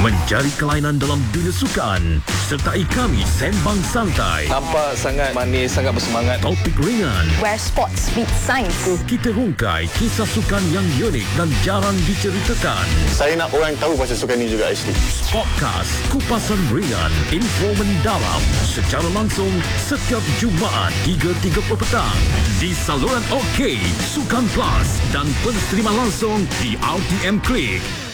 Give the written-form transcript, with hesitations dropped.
Mencari kelainan dalam dunia sukan. Sertai kami sembang santai. Nampak sangat manis, sangat bersemangat. Topik ringan. Where sports meet science. Kita hungkai kisah sukan yang unik dan jarang diceritakan. Saya nak orang tahu pasal sukan ni juga actually. Podcast Kupasan Ringan, info mendalam secara langsung setiap Jumaat 3.30 petang di saluran OK, Sukan Plus dan penerimaan langsung di RTM Klik.